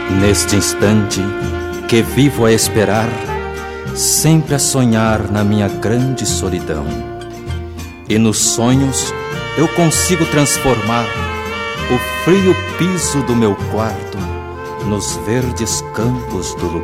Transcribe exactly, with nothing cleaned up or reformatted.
Neste instante que vivo a esperar, sempre a sonhar na minha grande solidão. E nos sonhos eu consigo transformar o frio piso do meu quarto nos verdes campos do lugar.